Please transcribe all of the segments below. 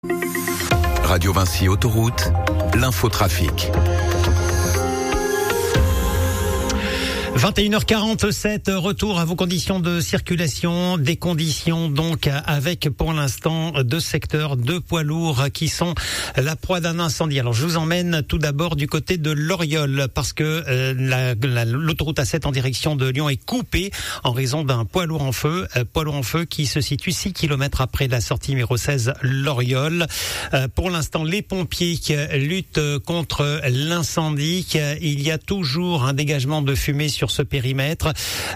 Radio Vinci Autoroute, l'infotrafic. 21h47, retour à vos conditions de circulation, des conditions donc avec pour l'instant deux secteurs, deux poids lourds qui sont la proie d'un incendie. Alors je vous emmène tout d'abord du côté de l'Oriol parce que l'autoroute A7 en direction de Lyon est coupée en raison d'un poids lourd en feu qui se situe 6 km après la sortie numéro 16 l'Oriol. Pour l'instant, les pompiers luttent contre l'incendie. Il y a toujours un dégagement de fumée sur ce périmètre,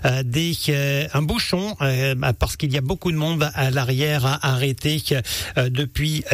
un bouchon parce qu'il y a beaucoup de monde à l'arrière arrêté depuis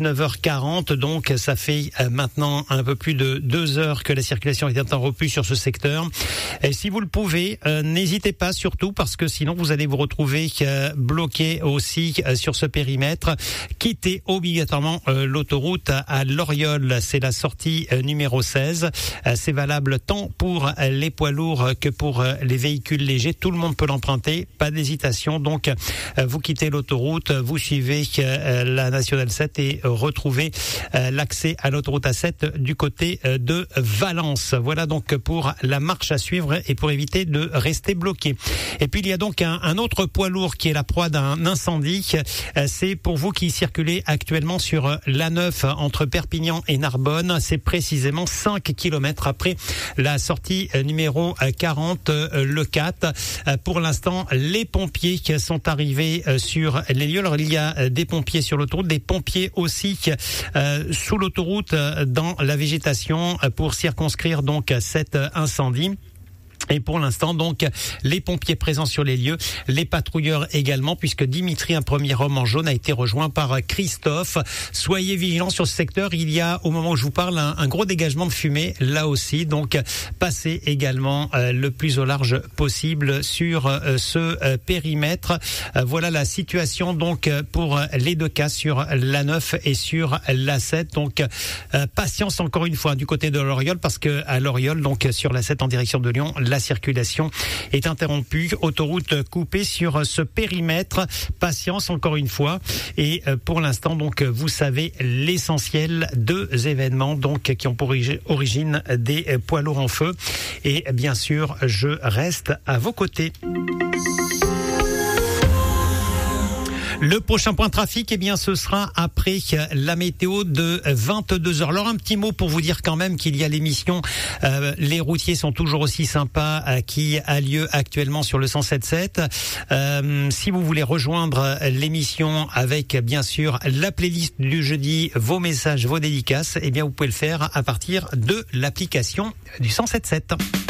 19h40, donc ça fait maintenant un peu plus de 2 heures que la circulation est interrompue sur ce secteur. Et si vous le pouvez, n'hésitez pas surtout parce que sinon vous allez vous retrouver bloqué aussi sur ce périmètre. Quittez obligatoirement l'autoroute à l'Oriol, c'est la sortie numéro 16. C'est valable tant pour les poids lourds que pour les véhicules légers. Tout le monde peut l'emprunter, pas d'hésitation. Donc vous quittez l'autoroute, vous suivez la nationale 7 et retrouvez l'accès à l'autoroute A7 du côté de Valence. Voilà donc pour la marche à suivre et pour éviter de rester bloqué. Et puis il y a donc un autre poids lourd qui est la proie d'un incendie. C'est pour vous qui circulez actuellement sur l'A9 entre Perpignan et Narbonne. C'est précisément 5 km après la sortie numéro 40, le 4. Pour l'instant, les pompiers qui sont arrivés sur les lieux. Alors il y a des pompiers sur l'autoroute, des pompiers aussi sous l'autoroute dans la végétation pour circonscrire donc cet incendie. Et pour l'instant, donc, les pompiers présents sur les lieux, les patrouilleurs également, puisque Dimitri, un premier homme en jaune, a été rejoint par Christophe. Soyez vigilants sur ce secteur. Il y a, au moment où je vous parle, un gros dégagement de fumée, là aussi. Donc, passez également le plus au large possible sur ce périmètre. Voilà la situation, donc, pour les deux cas sur l'A9 et sur l'A7. Donc, patience encore une fois du côté de l'Oriol, parce que à l'Oriol, donc, sur l'A7 en direction de Lyon, la circulation est interrompue, autoroute coupée sur ce périmètre. Patience encore une fois. Et pour l'instant, donc, vous savez l'essentiel. 2 événements donc qui ont pour origine des poids lourds en feu. Et bien sûr, je reste à vos côtés. Le prochain point trafic, eh bien, ce sera après la météo de 22h. Alors, un petit mot pour vous dire quand même qu'il y a l'émission Les routiers sont toujours aussi sympas qui a lieu actuellement sur le 107.7. Si vous voulez rejoindre l'émission avec, bien sûr, la playlist du jeudi, vos messages, vos dédicaces, eh bien, vous pouvez le faire à partir de l'application du 107.7.